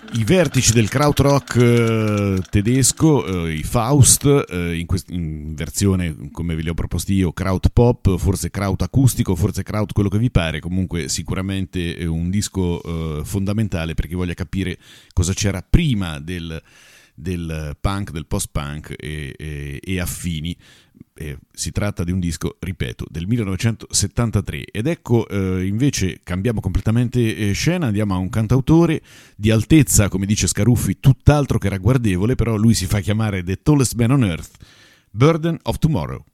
I vertici del krautrock tedesco, i Faust, in versione, come ve li ho proposti io, kraut pop, forse kraut acustico, forse kraut quello che vi pare, comunque sicuramente un disco fondamentale per chi voglia capire cosa c'era prima del punk, del post-punk e affini. Si tratta di un disco, ripeto, del 1973 ed ecco invece cambiamo completamente scena, andiamo a un cantautore di altezza, come dice Scaruffi, tutt'altro che ragguardevole, però lui si fa chiamare The Tallest Man on Earth, Burden of Tomorrow.